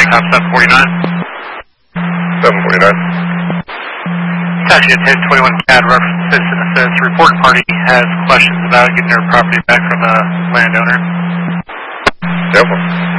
Top 749. 749. Taxi at 1021 CAD references says report party has questions about getting their property back from the landowner. Yep.